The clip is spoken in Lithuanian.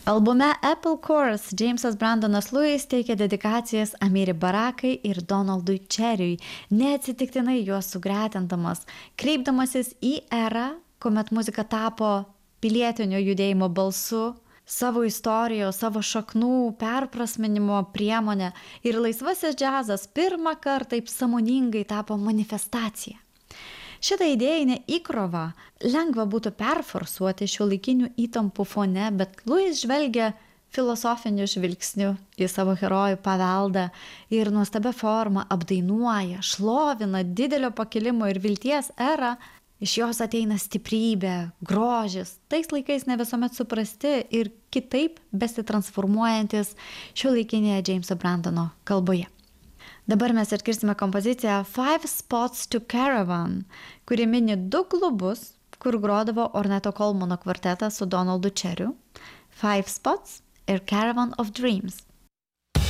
Albume Apple Chorus Jamesas Brandonas Lewis teikia dedikacijas Amiri Barakai ir Donaldui Cherryui, neatsitiktinai juos sugretindamas, kreipdamasis į erą, kuomet muzika tapo pilietinio judėjimo balsu, savo istorijos, savo šaknų perprasminimo priemonė ir laisvasis džiazas pirmą kartą taip sąmoningai tapo manifestacija. Šitą idėjinę įkrovą lengva būtų perforsuoti šiuolaikinių įtampų fone, bet Lewis žvelgia filosofiniu žvilgsniu į savo herojų paveldą ir nuostabia forma apdainuoja, šlovina didelio pakilimo ir vilties erą. Iš jos ateina stiprybė, grožis, tais laikais ne visuomet suprasti ir kitaip besitransformuojantis šiuolaikinėje Jameso Brandono kalboje. Dabar mes atkirsime kompoziciją Five Spots to Caravan, kuri mini 2 klubus, kur grodavo Orneto Coleman kvartetas su Donaldu Cherryu, Five Spots ir Caravan of Dreams.